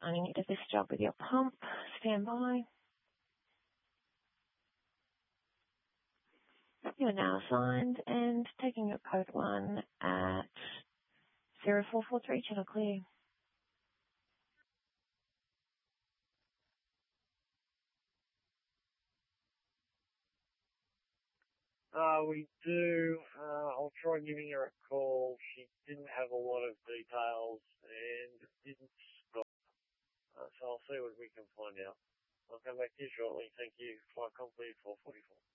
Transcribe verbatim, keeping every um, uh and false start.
assigning you to this job with your pump. Stand by. You are now assigned and taking your code one at zero four four three, channel clear. Uh, we do. Uh, I'll try giving her a call. She didn't have a lot of details and didn't stop. Uh, so I'll see what we can find out. I'll come back to you shortly. Thank you. Flight complete four forty-four.